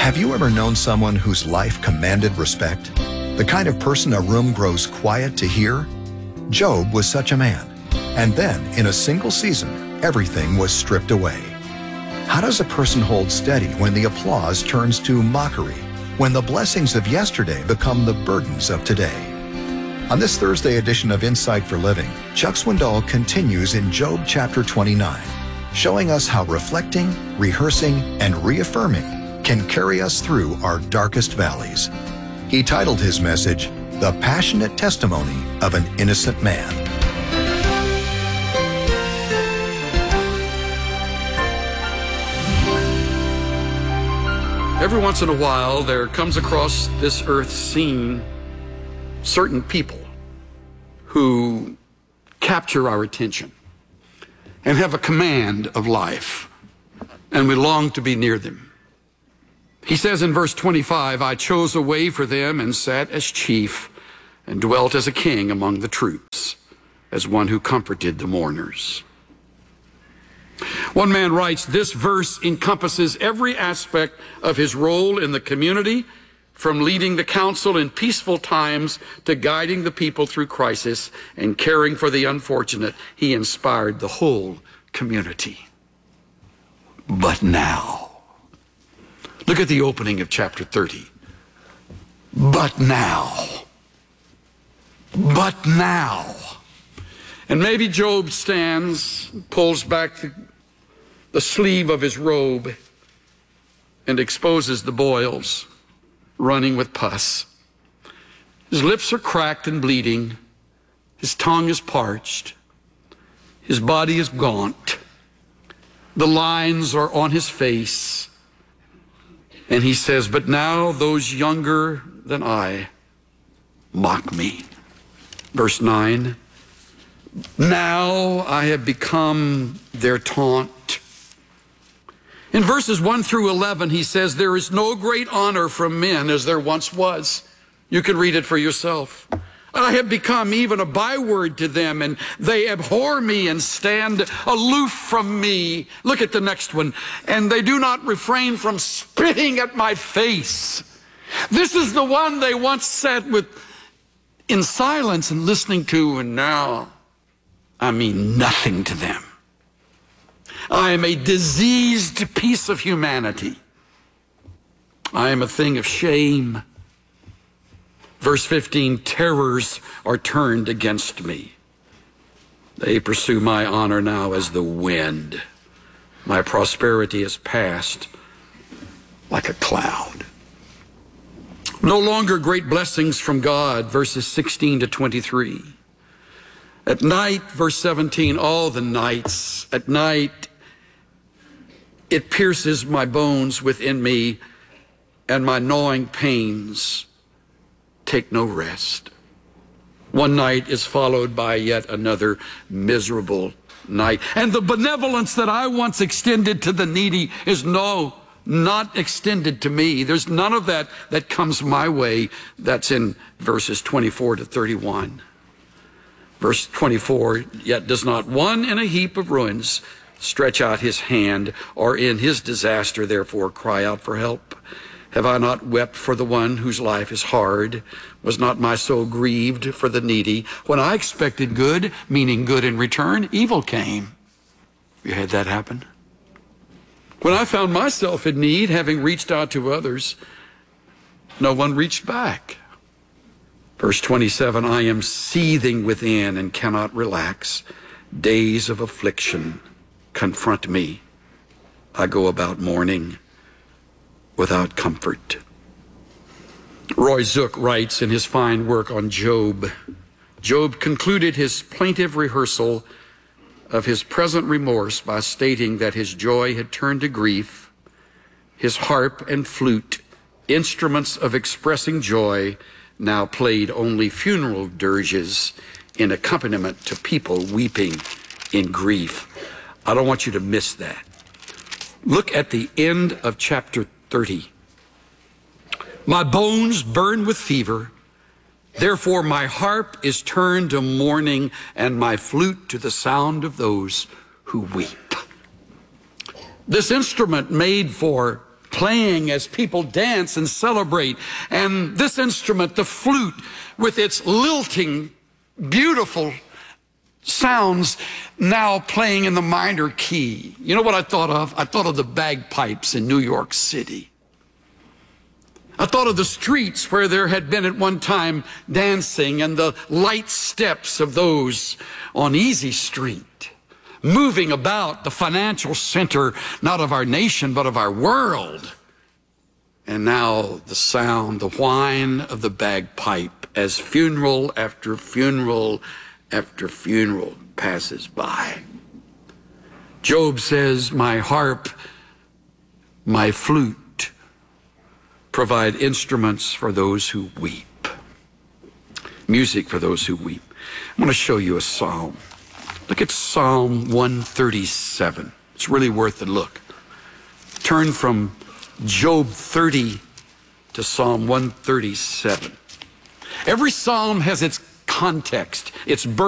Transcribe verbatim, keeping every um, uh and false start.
Have you ever known someone whose life commanded respect? The kind of person a room grows quiet to hear? Job was such a man. And then, in a single season, everything was stripped away. How does a person hold steady when the applause turns to mockery, when the blessings of yesterday become the burdens of today? On this Thursday edition of Insight for Living, Chuck Swindoll continues in Job chapter twenty-nine, showing us how reflecting, rehearsing, and reaffirming can carry us through our darkest valleys. He titled his message, The Passionate Testimony of an Innocent Man. Every once in a while, there comes across this earth scene certain people who capture our attention and have a command of life, and we long to be near them. He says in verse twenty-five, I chose a way for them and sat as chief and dwelt as a king among the troops, as one who comforted the mourners. One man writes, this verse encompasses every aspect of his role in the community, from leading the council in peaceful times to guiding the people through crisis and caring for the unfortunate. He inspired the whole community. But now, look at the opening of chapter thirty. But now, but now. And maybe Job stands, pulls back the, the sleeve of his robe and exposes the boils running with pus. His lips are cracked and bleeding. His tongue is parched. His body is gaunt. The lines are on his face. And he says, but now those younger than I mock me. Verse nine, now I have become their taunt. In verses one through eleven, he says, there is no great honor from men as there once was. You can read it for yourself. I have become even a byword to them, and they abhor me and stand aloof from me. Look at the next one. And they do not refrain from spitting at my face. This is the one they once sat with in silence and listening to, and now I mean nothing to them. I am a diseased piece of humanity. I am a thing of shame. Verse fifteen, terrors are turned against me. They pursue my honor now as the wind. My prosperity is past like a cloud. No longer great blessings from God, verses sixteen to twenty-three. At night, verse seventeen, all the nights, at night, it pierces my bones within me, and my gnawing pains take no rest. One night is followed by yet another miserable night. And the benevolence that I once extended to the needy is no, not extended to me. There's none of that that comes my way. That's in verses twenty-four to thirty-one. Verse twenty-four, yet does not one in a heap of ruins stretch out his hand, or in his disaster therefore cry out for help. Have I not wept for the one whose life is hard? Was not my soul grieved for the needy? When I expected good, meaning good in return, evil came. You had that happen? When I found myself in need, having reached out to others, no one reached back. Verse twenty-seven, I am seething within and cannot relax. Days of affliction confront me. I go about mourning without comfort. Roy Zook writes in his fine work on Job, Job concluded his plaintive rehearsal of his present remorse by stating that his joy had turned to grief. His harp and flute, instruments of expressing joy, now played only funeral dirges in accompaniment to people weeping in grief. I don't want you to miss that. Look at the end of chapter thirty. My bones burn with fever. Therefore my harp is turned to mourning, and my flute to the sound of those who weep. This instrument made for playing as people dance and celebrate. And this instrument, the flute, with its lilting, beautiful sounds, now playing in the minor key. You know what I thought of? I thought of the bagpipes in New York City. I thought of the streets where there had been at one time dancing, and the light steps of those on Easy Street, moving about the financial center, not of our nation, but of our world. And now the sound, the whine of the bagpipe as funeral after funeral after funeral passes by. Job says, my harp, my flute, provide instruments for those who weep. Music for those who weep. I want to show you a psalm. Look at Psalm one thirty-seven. It's really worth a look. Turn from Job thirty to Psalm one thirty-seven. Every psalm has its context, its birth.